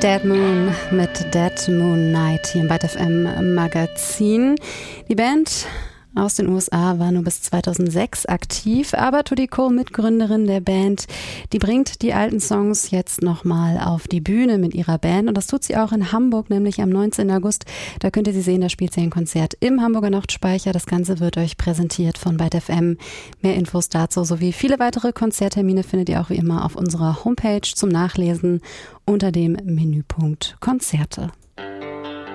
Dead Moon mit Dead Moon Night hier im Byte FM Magazin. Die Band aus den USA war nur bis 2006 aktiv, aber Tutti Cole, Mitgründerin der Band, die bringt die alten Songs jetzt nochmal auf die Bühne mit ihrer Band und das tut sie auch in Hamburg, nämlich am 19. August. Da könnt ihr sie sehen, da spielt sie ein Konzert im Hamburger Nachtspeicher. Das Ganze wird euch präsentiert von Byte FM. Mehr Infos dazu sowie viele weitere Konzerttermine findet ihr auch wie immer auf unserer Homepage zum Nachlesen unter dem Menüpunkt Konzerte.